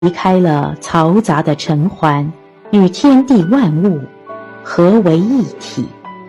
离开了嘈杂的尘寰，与天地万物合为一体。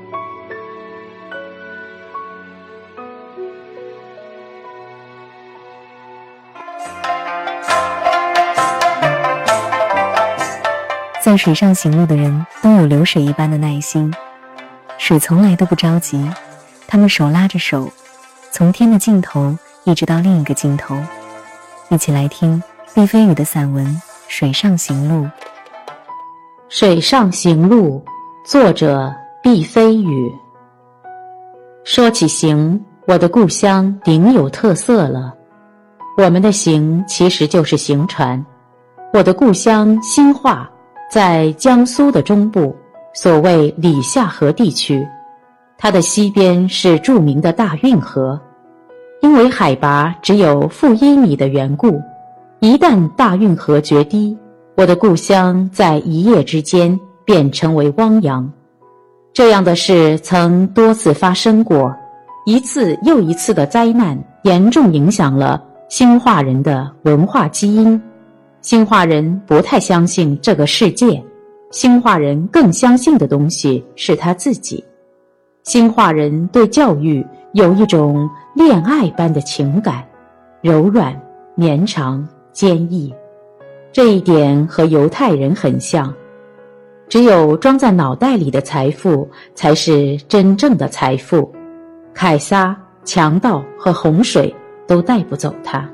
在水上行路的人都有流水一般的耐心，水从来都不着急，他们手拉着手，从天的尽头一直到另一个尽头。一起来听毕飞宇的散文《水上行路》。 水上行路，作者毕飞宇。说起行，我的故乡顶有特色了。我们的行其实就是行船。我的故乡兴化在江苏的中部，所谓里夏河地区，它的西边是著名的大运河。因为海拔只有-1米的缘故，一旦大运河决堤，我的故乡在一夜之间便成为汪洋。这样的事曾多次发生过，一次又一次的灾难严重影响了兴化人的文化基因。兴化人不太相信这个世界，兴化人更相信的东西是他自己。兴化人对教育有一种恋爱般的情感，柔软、绵长、坚毅。这一点和犹太人很像。只有装在脑袋里的财富才是真正的财富，凯撒、强盗和洪水都带不走它。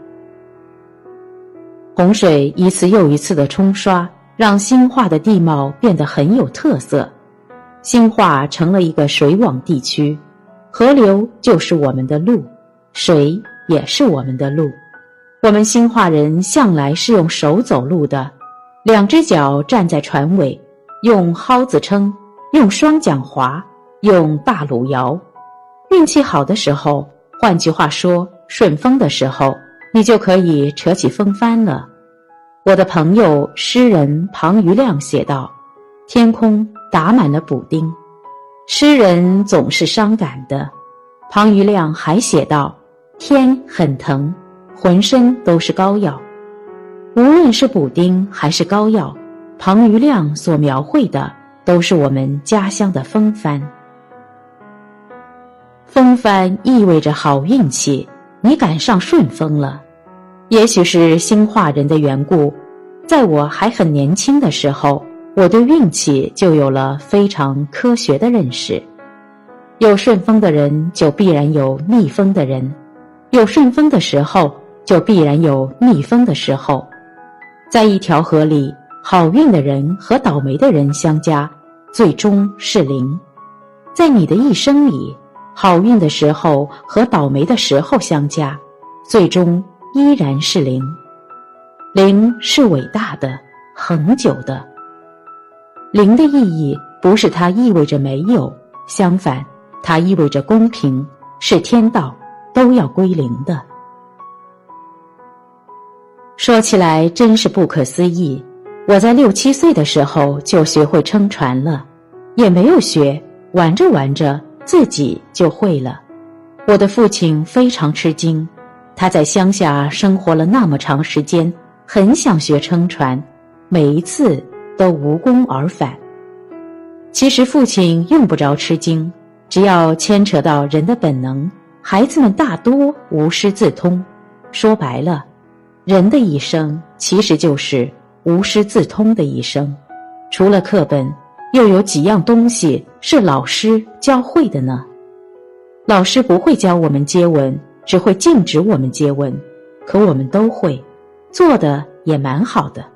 洪水一次又一次的冲刷，让兴化的地貌变得很有特色。兴化成了一个水网地区，河流就是我们的路，水也是我们的路。我们兴化人向来是用手走路的，两只脚站在船尾，用蒿子撑，用双桨划，用大橹摇。运气好的时候，换句话说，顺风的时候，你就可以扯起风帆了。我的朋友诗人庞余亮写道：天空打满了补丁。诗人总是伤感的。庞余亮还写道：天很疼，浑身都是膏药。无论是补丁还是膏药，庞余亮所描绘的都是我们家乡的风帆。风帆意味着好运气，你赶上顺风了。也许是兴化人的缘故，在我还很年轻的时候，我对运气就有了非常科学的认识。有顺风的人，就必然有逆风的人；有顺风的时候，就必然有逆风的时候。在一条河里，好运的人和倒霉的人相加，最终是0。在你的一生里，好运的时候和倒霉的时候相加，最终依然是0。0是伟大的、恒久的。0的意义不是它意味着没有，相反，它意味着公平，是天道，都要归0的。说起来真是不可思议，我在6、7岁的时候就学会撑船了，也没有学，玩着玩着自己就会了。我的父亲非常吃惊，他在乡下生活了那么长时间，很想学撑船，每一次都无功而返。其实父亲用不着吃惊，只要牵扯到人的本能，孩子们大多无师自通。说白了，人的一生其实就是无师自通的一生。除了课本，又有几样东西是老师教会的呢？老师不会教我们接吻，只会禁止我们接吻，可我们都会，做的也蛮好的。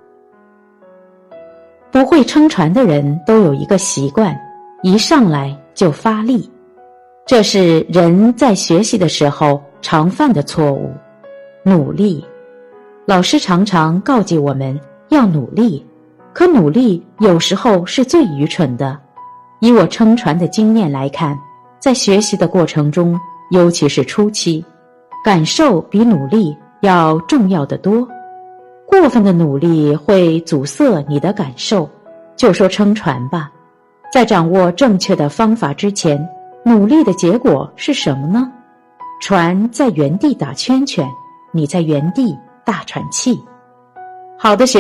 不会撑船的人都有一个习惯，一上来就发力。这是人在学习的时候常犯的错误。努力，老师常常告诫我们要努力，可努力有时候是最愚蠢的。以我撑船的经验来看，在学习的过程中，尤其是初期，感受比努力要重要得多。过分的努力会阻塞你的感受。就说撑船吧，在掌握正确的方法之前，努力的结果是什么呢？船在原地打圈圈，你在原地大喘气。 好的学